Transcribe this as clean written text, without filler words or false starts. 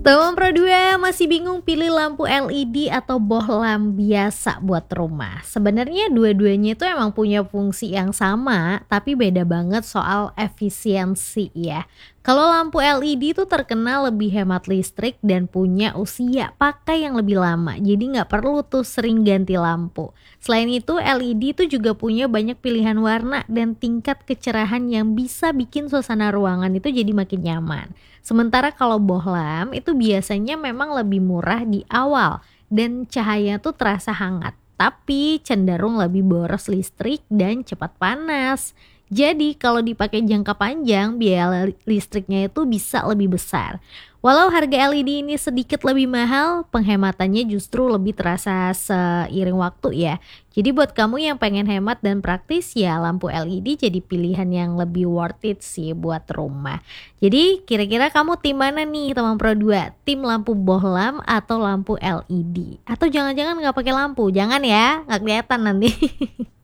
Teman Pro 2 masih bingung pilih lampu LED atau bohlam biasa buat rumah. Sebenarnya dua-duanya itu emang punya fungsi yang sama, tapi beda banget soal efisiensi ya. Kalau lampu LED itu terkenal lebih hemat listrik dan punya usia pakai yang lebih lama, jadi nggak perlu tuh sering ganti lampu. Selain itu, LED itu juga punya banyak pilihan warna dan tingkat kecerahan yang bisa bikin suasana ruangan itu jadi makin nyaman. Sementara kalau bohlam itu biasanya memang lebih murah di awal dan cahaya tuh terasa hangat, tapi cenderung lebih boros listrik dan cepat panas. Jadi kalau dipakai jangka panjang, biaya listriknya itu bisa lebih besar. Walau harga LED ini sedikit lebih mahal, penghematannya justru lebih terasa seiring waktu ya. Jadi buat kamu yang pengen hemat dan praktis ya lampu LED jadi pilihan yang lebih worth it sih buat rumah. Jadi kira-kira kamu tim mana nih teman Pro 2? Tim lampu bohlam atau lampu LED? Atau jangan-jangan nggak pakai lampu? Jangan ya, nggak kelihatan nanti.